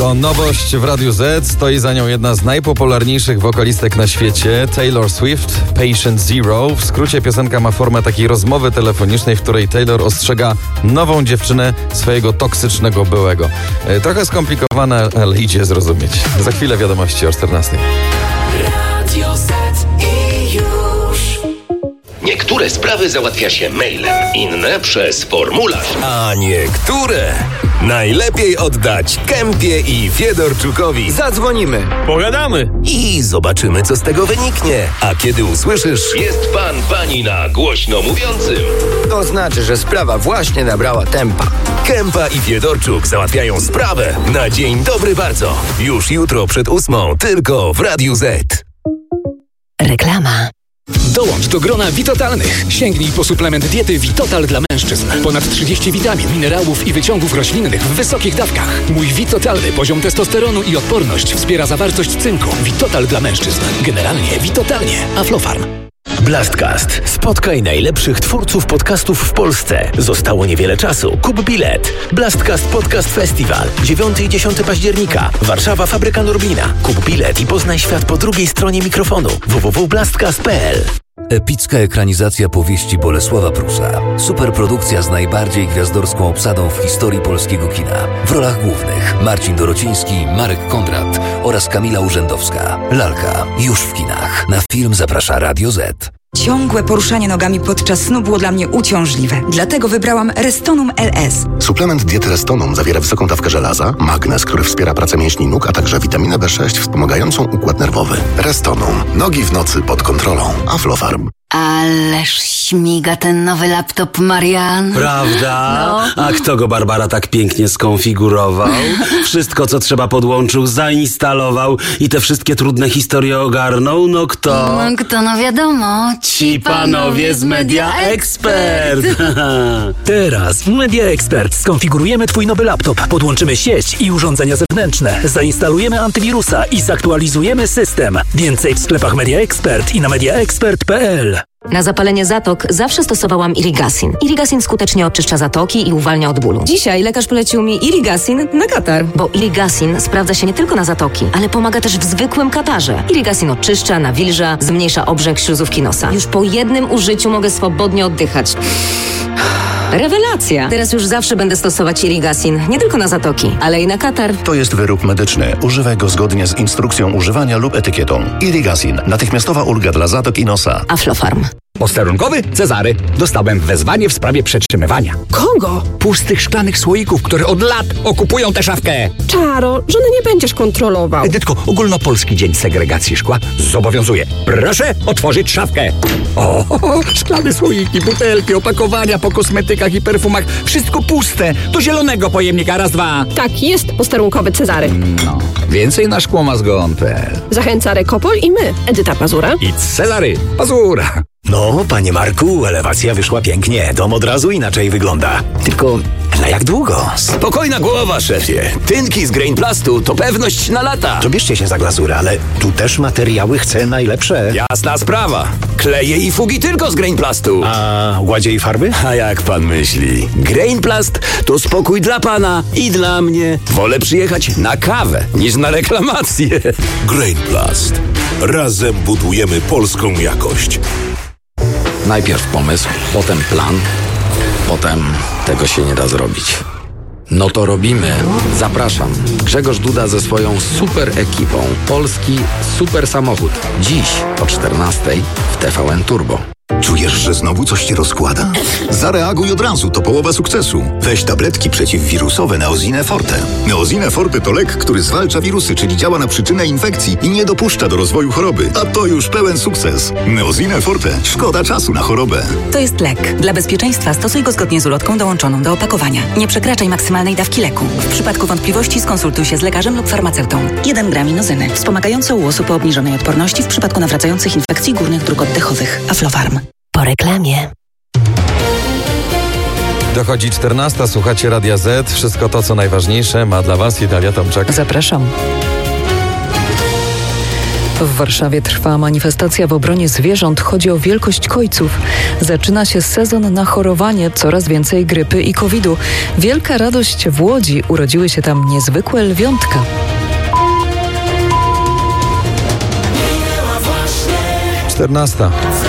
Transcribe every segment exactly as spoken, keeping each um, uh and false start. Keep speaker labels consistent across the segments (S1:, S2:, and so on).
S1: To nowość w Radiu Z. Stoi za nią jedna z najpopularniejszych wokalistek na świecie, Taylor Swift, Patient Zero. W skrócie piosenka ma formę takiej rozmowy telefonicznej, w której Taylor ostrzega nową dziewczynę swojego toksycznego byłego. Trochę skomplikowane, ale idzie zrozumieć. Za chwilę wiadomości o czternastej.
S2: Radio Z i już.
S3: Niektóre sprawy załatwia się mailem, inne przez formularz.
S4: A niektóre najlepiej oddać Kępie i Fiedorczukowi.
S5: Zadzwonimy,
S4: Pogadamy i zobaczymy, co z tego wyniknie. A kiedy usłyszysz:
S3: Jest pan, pani na głośno mówiącym,
S5: to znaczy, że sprawa właśnie nabrała tempa.
S4: Kępa i Fiedorczuk załatwiają sprawę na dzień dobry bardzo. Już jutro przed ósmą, tylko w Radiu Z.
S6: Reklama.
S7: Dołącz do grona Witotalnych. Sięgnij po suplement diety Witotal dla mężczyzn. Ponad trzydzieści witamin, minerałów i wyciągów roślinnych w wysokich dawkach. Mój Witotalny poziom testosteronu i odporność wspiera zawartość cynku. Witotal dla mężczyzn. Generalnie Witotalnie. Aflofarm.
S8: Blastcast. Spotkaj najlepszych twórców podcastów w Polsce. Zostało niewiele czasu. Kup bilet. Blastcast Podcast Festival. dziewiątego i dziesiątego października. Warszawa, Fabryka Norblina. Kup bilet i poznaj świat po drugiej stronie mikrofonu. w w w kropka blastcast kropka p l.
S9: Epicka ekranizacja powieści Bolesława Prusa. Superprodukcja z najbardziej gwiazdorską obsadą w historii polskiego kina. W rolach głównych Marcin Dorociński, Marek Kondrat oraz Kamila Urzędowska. Lalka już w kinach. Na film zaprasza Radio Z.
S10: Ciągłe poruszanie nogami podczas snu było dla mnie uciążliwe. Dlatego wybrałam Restonum L S.
S11: Suplement diety Restonum zawiera wysoką dawkę żelaza, magnez, który wspiera pracę mięśni nóg, a także witaminę B sześć wspomagającą układ nerwowy. Restonum. Nogi w nocy pod kontrolą. Aflofarm.
S6: Ależ śmiga ten nowy laptop, Marian.
S12: Prawda?
S6: No.
S12: A kto go, Barbara, tak pięknie skonfigurował? Wszystko, co trzeba, podłączył, zainstalował i te wszystkie trudne historie ogarnął? No kto?
S6: No kto, no wiadomo.
S12: Ci panowie z Media Expert.
S8: Teraz w Media Expert skonfigurujemy Twój nowy laptop, podłączymy sieć i urządzenia zewnętrzne, zainstalujemy antywirusa i zaktualizujemy system. Więcej w sklepach Media Expert i na media expert kropka p l.
S13: Na zapalenie zatok zawsze stosowałam Irigasin. Irigasin skutecznie oczyszcza zatoki i uwalnia od bólu. Dzisiaj lekarz polecił mi Irigasin na katar. Bo Irigasin sprawdza się nie tylko na zatoki, ale pomaga też w zwykłym katarze. Irigasin oczyszcza, nawilża, zmniejsza obrzęk śluzówki nosa. Już po jednym użyciu mogę swobodnie oddychać. Rewelacja! Teraz już zawsze będę stosować Irigasin. Nie tylko na zatoki, ale i na katar.
S11: To jest wyrób medyczny. Używaj go zgodnie z instrukcją używania lub etykietą. Irigasin. Natychmiastowa ulga dla zatok i nosa.
S13: Aflofarm.
S7: Posterunkowy Cezary. Dostałem wezwanie w sprawie przetrzymywania.
S14: Kogo?
S7: Pustych szklanych słoików, które od lat okupują tę szafkę.
S14: Czaro, żony nie będziesz kontrolował.
S7: Edytko, ogólnopolski dzień segregacji szkła zobowiązuje. Proszę otworzyć szafkę. O, szklane słoiki, butelki, opakowania po kosmetykach i perfumach. Wszystko puste. Do zielonego pojemnika. Raz, dwa.
S14: Tak jest, posterunkowy Cezary.
S7: No, więcej na szkłomazgon kropka p l.
S14: Zachęca Rekopol i my, Edyta Pazura
S7: I Cezary Pazura.
S8: No, panie Marku, elewacja wyszła pięknie. Dom od razu inaczej wygląda. Tylko na jak długo?
S4: Spokojna głowa, szefie. Tynki z Grainplastu to pewność na lata.
S8: To bierzcie się za glazurę, ale tu też materiały chcę najlepsze.
S4: Jasna sprawa. Kleje i fugi tylko z Grainplastu.
S8: A ładzie i farby?
S4: A jak pan myśli? Grainplast to spokój dla pana i dla mnie. Wolę przyjechać na kawę niż na reklamację.
S15: Grainplast. Razem budujemy polską jakość.
S16: Najpierw pomysł, potem plan, potem tego się nie da zrobić. No to robimy. Zapraszam. Grzegorz Duda ze swoją super ekipą. Polski super samochód. Dziś o czternastej w T V N Turbo.
S11: Czujesz, że znowu coś cię rozkłada? Zareaguj od razu, to połowa sukcesu. Weź tabletki przeciwwirusowe Neosine Forte. Neosine Forte to lek, który zwalcza wirusy, czyli działa na przyczynę infekcji i nie dopuszcza do rozwoju choroby. A to już pełen sukces. Neosine Forte. Szkoda czasu na chorobę.
S10: To jest lek. Dla bezpieczeństwa stosuj go zgodnie z ulotką dołączoną do opakowania. Nie przekraczaj maksymalnej dawki leku. W przypadku wątpliwości skonsultuj się z lekarzem lub farmaceutą. jeden gram inozyny. Wspomagające u osób o obniżonej odporności w przypadku nawracających infekcji górnych dróg oddechowych. Aflofarm.
S6: Po reklamie.
S1: Dochodzi czternasta, słuchacie Radia Z. Wszystko to, co najważniejsze, ma dla Was Idalia Tomczak.
S10: Zapraszam.
S17: W Warszawie trwa manifestacja w obronie zwierząt. Chodzi o wielkość kojców. Zaczyna się sezon na chorowanie, coraz więcej grypy i kowidu. Wielka radość w Łodzi. Urodziły się tam niezwykłe lwiątka.
S1: czternasta.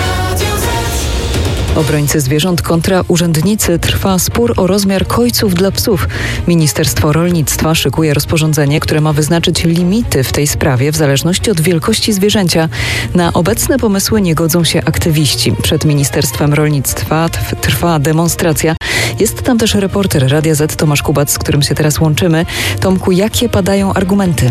S17: Obrońcy zwierząt kontra urzędnicy. Trwa spór o rozmiar kojców dla psów. Ministerstwo Rolnictwa szykuje rozporządzenie, które ma wyznaczyć limity w tej sprawie w zależności od wielkości zwierzęcia. Na obecne pomysły nie godzą się aktywiści. Przed Ministerstwem Rolnictwa trwa demonstracja. Jest tam też reporter Radia Z Tomasz Kubac, z którym się teraz łączymy. Tomku, jakie padają argumenty?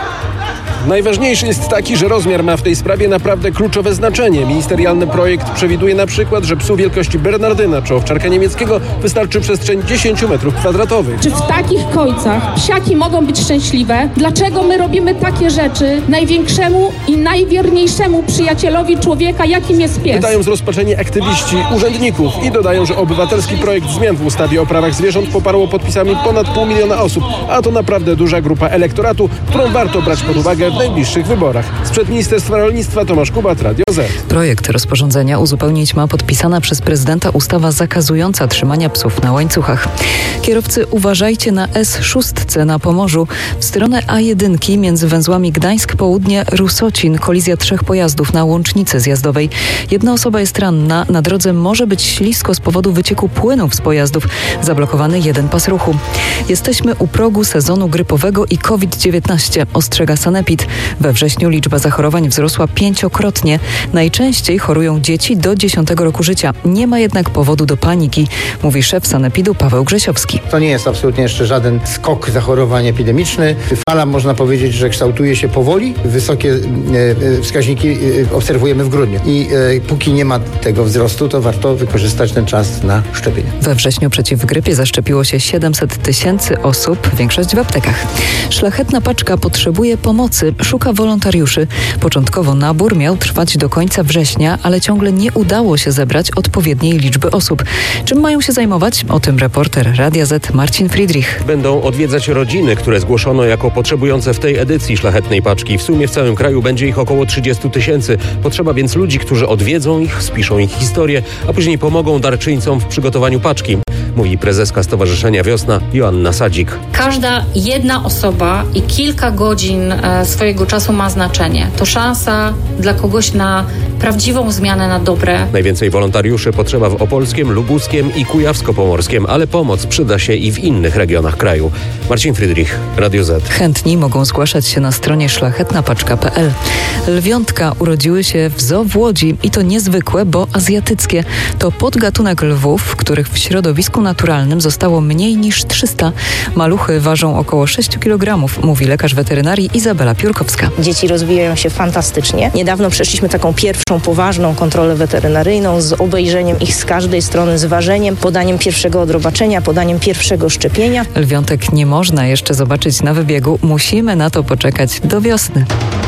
S18: Najważniejszy jest taki, że rozmiar ma w tej sprawie naprawdę kluczowe znaczenie. Ministerialny projekt przewiduje na przykład, że psu wielkości Bernardyna czy owczarka niemieckiego wystarczy przestrzeń dziesięć metrów kwadratowych.
S19: Czy w takich kojcach psiaki mogą być szczęśliwe? Dlaczego my robimy takie rzeczy największemu i najwierniejszemu przyjacielowi człowieka, jakim jest pies?
S18: Pytają zrozpaczeni aktywiści urzędników i dodają, że obywatelski projekt zmian w ustawie o prawach zwierząt poparło podpisami ponad pół miliona osób, a to naprawdę duża grupa elektoratu, którą warto brać pod uwagę w najbliższych wyborach. Sprzed Ministerstwa Rolnictwa Tomasz Kubat, Radio Z.
S17: Projekt rozporządzenia uzupełnić ma podpisana przez prezydenta ustawa zakazująca trzymania psów na łańcuchach. Kierowcy, uważajcie na S sześć na Pomorzu. W stronę A jeden między węzłami Gdańsk Południe Rusocin kolizja trzech pojazdów na łącznicy zjazdowej. Jedna osoba jest ranna. Na drodze może być ślisko z powodu wycieku płynów z pojazdów. Zablokowany jeden pas ruchu. Jesteśmy u progu sezonu grypowego i kowid dziewiętnaście, ostrzega Sanepid. We wrześniu liczba zachorowań wzrosła pięciokrotnie. Najczęściej chorują dzieci do dziesiątego roku życia. Nie ma jednak powodu do paniki, mówi szef Sanepidu Paweł Grzesiowski.
S20: To nie jest absolutnie jeszcze żaden skok zachorowań epidemiczny. Fala, można powiedzieć, że kształtuje się powoli. Wysokie e, wskaźniki e, obserwujemy w grudniu. I e, póki nie ma tego wzrostu, to warto wykorzystać ten czas na szczepienie.
S17: We wrześniu przeciw grypie zaszczepiło się siedemset tysięcy osób, większość w aptekach. Szlachetna paczka potrzebuje pomocy. Szuka wolontariuszy. Początkowo nabór miał trwać do końca września, ale ciągle nie udało się zebrać odpowiedniej liczby osób. Czym mają się zajmować? O tym reporter Radia Z Marcin Friedrich.
S21: Będą odwiedzać rodziny, które zgłoszono jako potrzebujące w tej edycji Szlachetnej Paczki. W sumie w całym kraju będzie ich około trzydzieści tysięcy. Potrzeba więc ludzi, którzy odwiedzą ich, spiszą ich historię, a później pomogą darczyńcom w przygotowaniu paczki. Mówi prezeska Stowarzyszenia Wiosna Joanna Sadzik.
S22: Każda jedna osoba i kilka godzin e, swojego czasu ma znaczenie. To szansa dla kogoś na prawdziwą zmianę na dobre.
S21: Najwięcej wolontariuszy potrzeba w Opolskiem, Lubuskiem i Kujawsko-Pomorskiem, ale pomoc przyda się i w innych regionach kraju. Marcin Friedrich, Radio Z.
S17: Chętni mogą zgłaszać się na stronie szlachetna paczka kropka pe el. Lwiątka urodziły się w zoo w Łodzi i to niezwykłe, bo azjatyckie. To podgatunek lwów, których w środowisku naturalnym zostało mniej niż trzysta. Maluchy ważą około sześć kilogramów, mówi lekarz weterynarii Izabela Piórkowska.
S23: Dzieci rozwijają się fantastycznie. Niedawno przeszliśmy taką pierwszą poważną kontrolę weterynaryjną z obejrzeniem ich z każdej strony, z ważeniem, podaniem pierwszego odrobaczenia, podaniem pierwszego szczepienia.
S17: Lwiątek nie można jeszcze zobaczyć na wybiegu. Musimy na to poczekać do wiosny.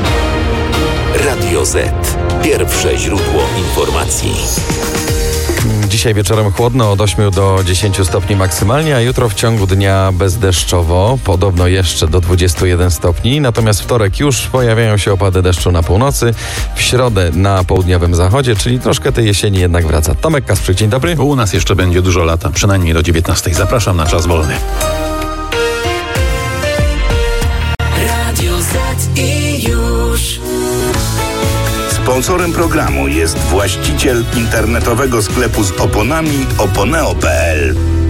S8: Radio Z. Pierwsze źródło informacji.
S1: Dzisiaj wieczorem chłodno od ośmiu do dziesięciu stopni maksymalnie, a jutro w ciągu dnia bezdeszczowo, podobno jeszcze do dwudziestu jeden stopni. Natomiast wtorek już pojawiają się opady deszczu na północy, w środę na południowym zachodzie, czyli troszkę tej jesieni jednak wraca. Tomek Kasprzyk, dzień dobry.
S24: U nas jeszcze będzie dużo lata, przynajmniej do dziewiętnastej. Zapraszam na czas wolny.
S2: Radio Z i już.
S25: Sponsorem programu jest właściciel internetowego sklepu z oponami oponeo kropka pe el.